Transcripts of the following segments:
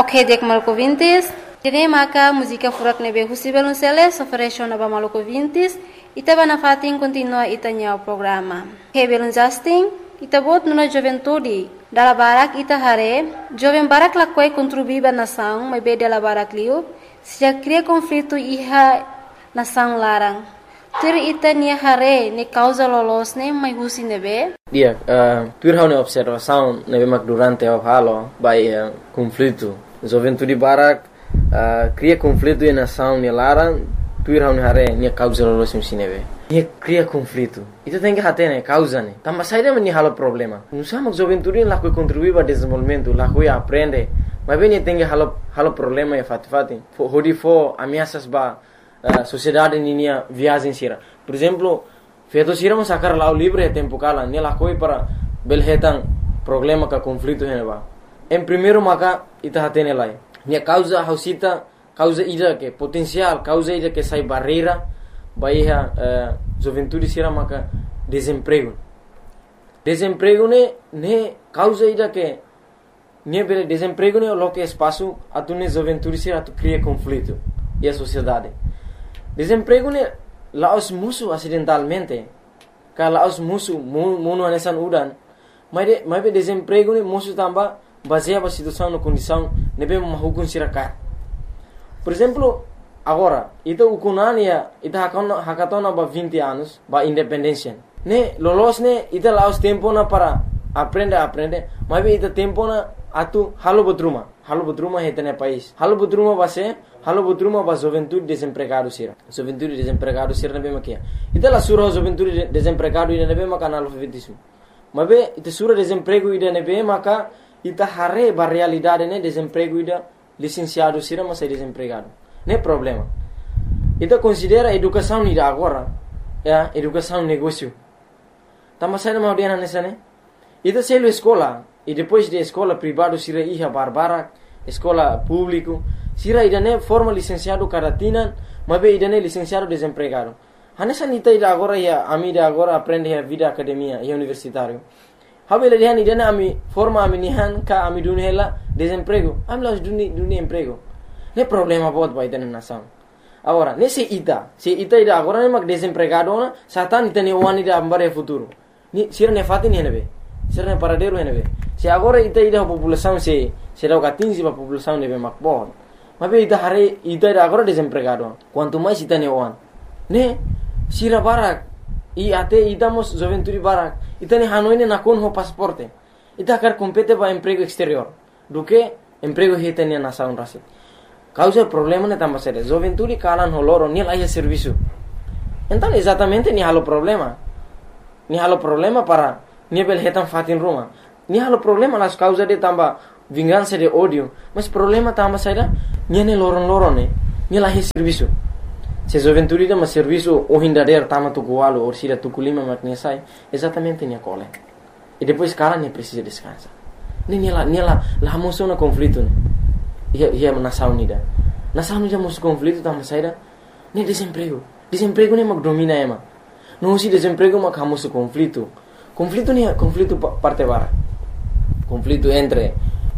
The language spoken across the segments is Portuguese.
Ok, dek Maluku Vintis. Jadi maka música furak nebe husi belunceles ofereció naba Maluku Vintis. Ita bana fatin continua itanya o programa. Ok, belun Justin. Ita bot nuna juventude. Dala barak ita hare. Joven barak lakwai contribuiba nação, mas be dala barak liu. Se já cria conflito iha nação larang. Tur ita nia hare ne causa lolos ne mai husi nebe. Dia, tur hau ne observação nebe mak durante o halo by conflito. Juventude barak cria conflito e nação ne larang. Tur hau ne hare nia causa lolos nebe. Nia cria conflito. Ita tem que hate ne causa ne. Tamba saída me ni halo problema. Não sama juventude lá que contribui para desenvolvimento, lá que aprende. Mas bem tem que halo problema e fati. Hodi fo ameaças ba sociedade ninia viagem sira. Por exemplo, feito sira mo sacar lá o livre é tempo cala, nela coi para belhetan problema ka conflito heneba. Em primeiro maka ita hatene lai. Nia causa hausita, causa ida que potencial, causa ida que sai barreira, baia juventude sira maka desemprego. Desemprego ne causa ida que ne bele desemprego ne lo que espaço atune juventude sira tu cria conflito e a sociedade. Desemprego ne laos musuh acidentalmente. Ka laos musuh muno anesan udan. Mas be desemprego ne musuh tamba baseia ba situação no condição nebe mahukun siraka. Por exemplo, agora, ita ukunania ita hakatona ba 20 anos ba independência. Ne lolos ne ita laos tempo na para aprende, mas be ita tempo na atu halo botruma hetene país. Halo botruma ba juventude desempregado sira. Juventude desempregado sira nebe makia. Ita la sura juventude desempregado ida nebe maka analfabetismo. Mabe ita sura desemprego ida nebe maka ita hare ba realidade ne desemprego ida licenciado sira mas desempregado. Ne problema. Ita considera educação ida agora, educação negócio. Tama sai ma dia nessa ne. Ita selo escola e depois de escola privado sira iha barbara, escola público sira idane forma licenciado caratina, mas be idane licenciado desempregado. Hanessa nita ida agora ya ami ida agora aprende a vida academia e universitário. Habele dihan idane ami forma ami nihan ka ami dunhela desemprego. Ami las duni emprego. Ne problema bot ba idane nação. Agora, nesse ita ida agora ne mak desempregado na satan itane wani da ambare futuro. Ni sira ne fatin henebe. Sira ne paradero henebe. Se agora ita ida população se dá 15 a população nebe mak bot. Mas be ita agora desempregado. Quanto mais ita ne wan. Ne sira barak e até idamos juventude barak. Ita ne hanoine na kon ho pasporte. Ita quer compete ba emprego exterior. Do que emprego hetenia na nação rasi. Causa problema ne tamba sere. Juventude kalan ho loro ni laia serviço. Então exatamente ni halo problema. Ni halo problema para ni bel hetan fatin ruma. Ni halo problema las causa de tamba vingança de ódio. Mas problema tamba saída niane loron ne. Ni laia serviço. Se juventude dá mas serviço o hindader tama tukualo ou sira tukulima matnia sai, exatamente ni cole. E depois cara ne precisa descansar. Ni la moção na conflito ne. Ia nação unida. Nação unida moção conflito tama saída ne desemprego. Desemprego ne mag domina ema. Não se desemprego mag hamoso conflito. Conflito ni conflito parte bara. Conflito entre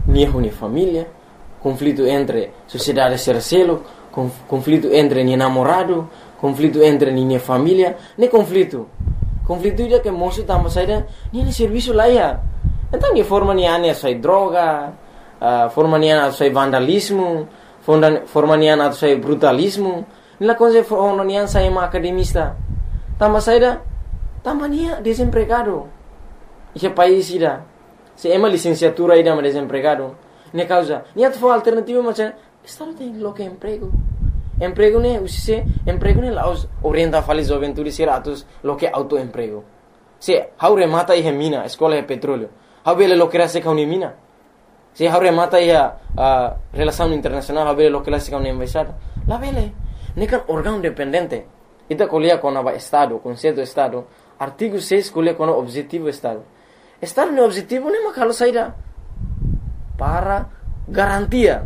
ni família, conflito entre sociedade sercelo, conflito entre ni namorado, conflito entre ni família, ne conflito. Conflito ida que moço tamba saída ni serviço lá ia. Então ni forma ni ane sai droga, forma ni ane sai vandalismo, forma ni ane sai brutalismo. Nila coisa forma ni ane sai uma academista. Tamba saída tamba ni desempregado. Esse país ida. Se ema licenciatura ida ma desempregado. Ne causa. Ni at for alternativa mas estado tem lo que emprego. Emprego ne usise emprego ne laos orienta fali juventude siratos lo que autoemprego. Se haure mata e mina, escola e petróleo. Habele lo que era se kauni mina. Se haure mata e relação internacional, habele lo que era se kauni embaixada. La vele ne kan órgão dependente. Ita colia com a estado, conceito estado. Artigo 6 colia com o objetivo estado. Estado no objetivo ne makalo saída para garantia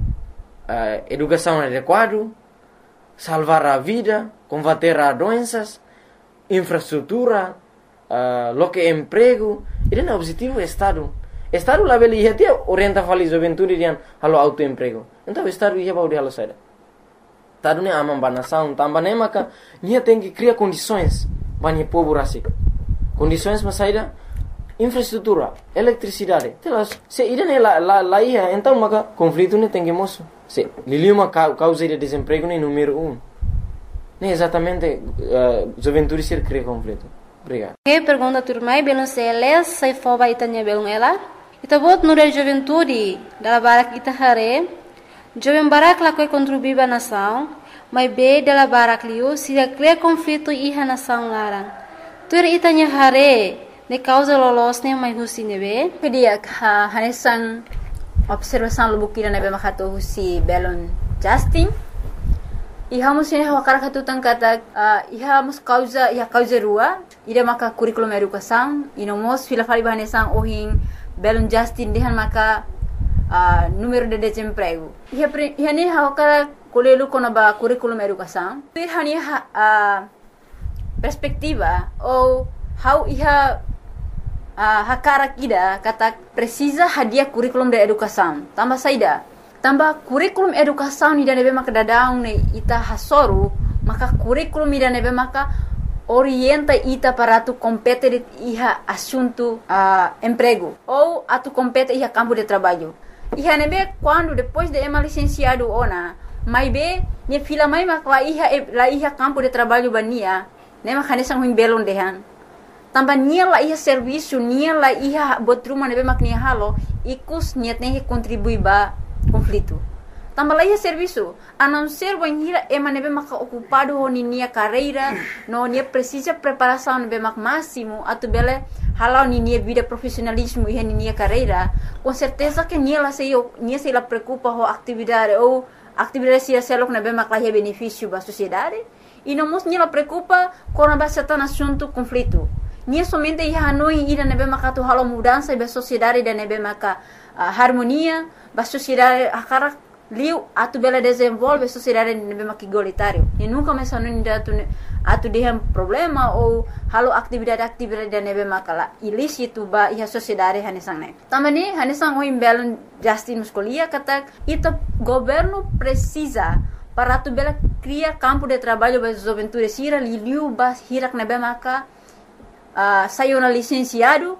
educação adequada, salvar a vida, combater as doenças, infraestrutura, lo que é emprego. Ele é o objetivo do Estado. Estado lá beli ia tia orienta fali juventude dian halo autoemprego. Então estado ia bau de halo saida. Estado ne amam banação, tambah ne maka nia tem que criar condições bani povo rasik. Condições mas saida infraestrutura, eletricidade. Telas, se ida ne lá ia, então maka conflito ne tem que moço. Se liliu uma causa de desemprego ne número 1. Ne exatamente juventude ser cria conflito. Obrigado. Que pergunta turmai belum seles sai foba itanya belum ela. Ita bot nura juventude dala barak ita hare. Jovem barak la koi contribuir ba nação, mas be dala barak liu se cria conflito iha nação larang. Tur itanya hare ne causa lolos ne mai husi nebe. Kedia hanesan observação lubukira nebe makato husi belon Justin. Iha musin hawakara katutan kata iha mus causa rua ida maka curriculum educação inomos fila fali bahanesan ohin belon Justin dehan maka número de desemprego. Iha ni hawakara kolelu konaba curriculum educação. Iha ni perspectiva ou how iha hakara kida kata precisa hadiah curriculum de educação. Tambah saida. Tambah kurikulum educação ni nebe maka dadaung ne ita hasoru maka kurikulum ni nebe maka orienta ita para tu compete iha assunto emprego ou atu compete iha campo de trabalho. Iha nebe quando depois de ema licenciado ona mai be ne fila mai maka la iha campo de trabalho bania ne maka nesang huing belon dehan. Tambah nia la iha serviço nia la iha botruma nebe mak nia halo ikus niat ne contribui ba conflito. Tambah lagi serviço, a não ser banhira ema nebe maka ocupado honi nia carreira, no nia precisa preparação nebe mak máximo, atu bele halau ni nia vida profissionalismo e nia carreira, com certeza que nia se la preocupa ho atividade ou atividade se selok nebe mak lahi benefício ba sociedade, e não mos nia la preocupa com a certain assunto conflito. Nia somente ia hanoi ida nebe maka tu halau mudança ba sociedade da nebe maka harmonia ba sociedade akara liu atu bela desenvolve sociedade nebe maka igualitário e nunca mais hanoi atu dehem problema ou halau atividade da nebe maka la ilícito ba ia sociedade hanesang ne tamani hanesang o imbelon Justin muscolia kata ita governo precisa para tu bela cria campo de trabalho ba juventude sira liu ba hirak nebe maka saiu na licenciada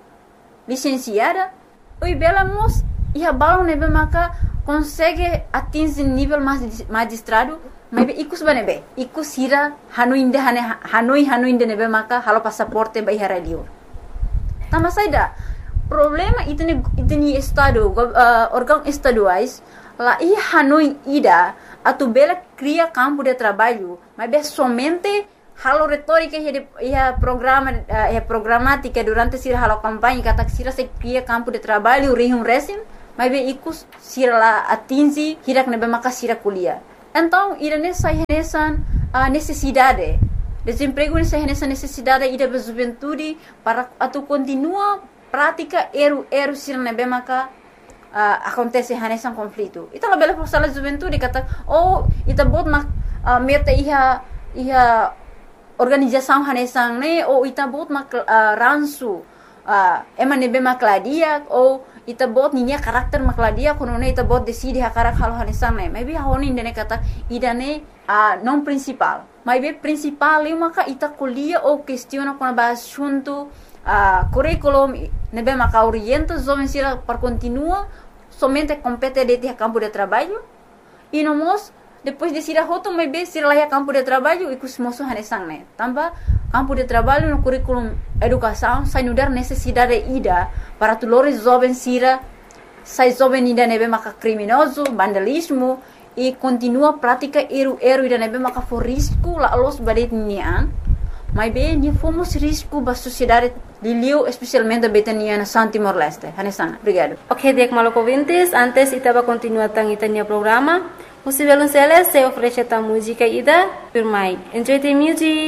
oi bela mos ia balão nebe maka consegue atingir nível magistrado mas ikus banebe ikus hira hanoi inde nebe maka halo passaporte ba ihara liur tambah saida problema itni estado órgão estaduais lá ia hanoi ida atu bela cria campo de trabalho mas somente halo retórica ia programática durante sira halo campanha kata sira se cria campo de trabalho rihum resim mas ikus sira la atingi hirak nebe maka sira kuliah. Então irane sai resan necessidade desemprego ne sai resan necessidade ida ba juventude para atu continua prática eru sira nebe maka acontece hanesan conflito. Ita la bela forsala juventude kata ita bot mak meta iha organização hanesang ne ou ita bot mak ransu ema nebe makladia ou ita bot ninya karakter makladia kono ne ita bot decide hakarak halo hanesang ne maybe honi indene kata idane non principal maybe principal eu maka ita kuliah ou questiona kono ba assunto curriculum nebe maka orienta jovem sira para continua somente compete de campo de trabalho e nomos depois de sira hoto maybe sira lá campo de trabalho e kusmoso hanesang ne tambah campo de trabalho no curriculum educação sai no dar necessidade ida para tulores jovens sira sai jovem ida nebe maka criminoso vandalismo e continua prática eru ida nebe maka for risco la los badet nian mas bem ni fomos risco ba sociedade liliu especialmente betania na Timor Leste hanesang obrigado. Ok, dek maloko vintes antes itaba continua tang itania programa. Os violoncelos se oferecem a música ida por mai. Enjoy the music.